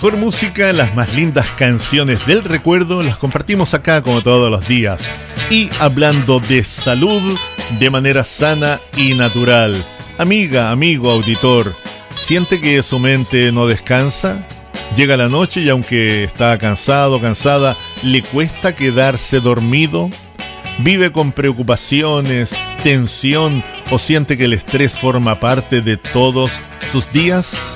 Con música, las más lindas canciones del recuerdo las compartimos acá como todos los días. Y hablando de salud de manera sana y natural. Amiga, amigo, auditor, ¿siente que su mente no descansa? Llega la noche y aunque está cansado, cansada, ¿le cuesta quedarse dormido? ¿Vive con preocupaciones, tensión o siente que el estrés forma parte de todos sus días?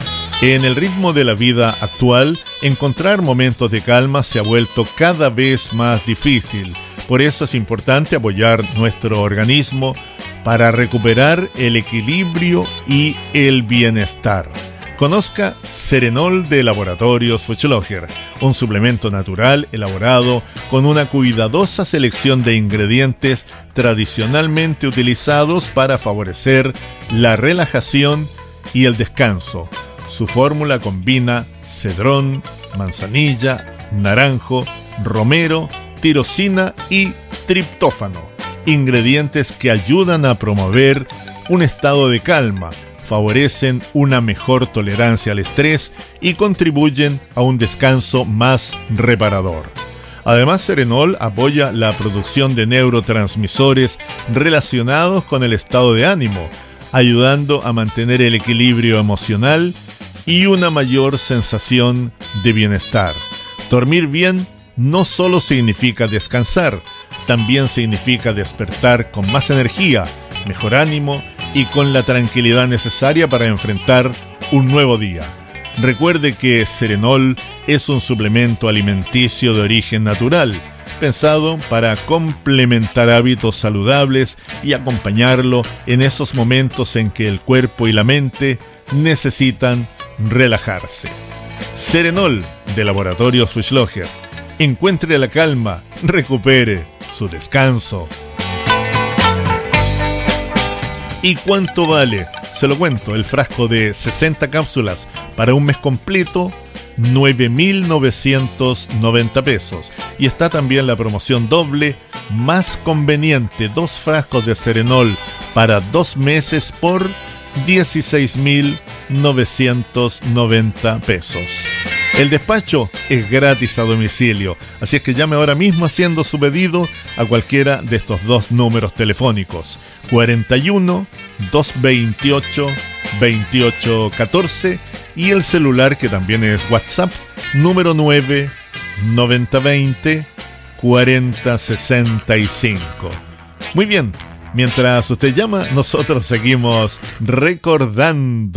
En el ritmo de la vida actual, encontrar momentos de calma se ha vuelto cada vez más difícil. Por eso es importante apoyar nuestro organismo para recuperar el equilibrio y el bienestar. Conozca Serenol de Laboratorios Fuchsloger, un suplemento natural elaborado con una cuidadosa selección de ingredientes tradicionalmente utilizados para favorecer la relajación y el descanso. Su fórmula combina cedrón, manzanilla, naranjo, romero, tirosina y triptófano, ingredientes que ayudan a promover un estado de calma, favorecen una mejor tolerancia al estrés y contribuyen a un descanso más reparador. Además, Serenol apoya la producción de neurotransmisores relacionados con el estado de ánimo, ayudando a mantener el equilibrio emocional y una mayor sensación de bienestar. Dormir bien no solo significa descansar, también significa despertar con más energía, mejor ánimo y con la tranquilidad necesaria para enfrentar un nuevo día. Recuerde que Serenol es un suplemento alimenticio de origen natural, pensado para complementar hábitos saludables y acompañarlo en esos momentos en que el cuerpo y la mente necesitan relajarse. Serenol de Laboratorios Fuchsloger. Encuentre la calma, recupere su descanso. ¿Y cuánto vale? Se lo cuento, el frasco de 60 cápsulas para un mes completo, 9.990 pesos. Y está también la promoción doble, más conveniente, 2 frascos de Serenol para 2 meses por 16.990 pesos. El despacho es gratis a domicilio, así es que llame ahora mismo haciendo su pedido a cualquiera de estos 2 números telefónicos: 41 228 2814 y el celular, que también es WhatsApp, número 9 9020 4065. Muy bien, mientras usted llama, nosotros seguimos recordando